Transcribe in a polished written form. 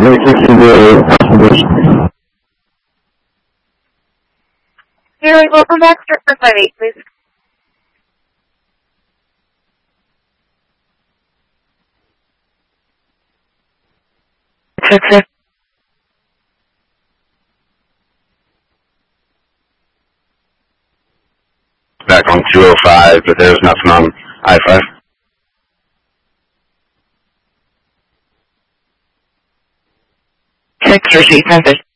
Here, welcome back to 58, please. Check. Back on 205, but there's nothing on I-5. Check, receipt message.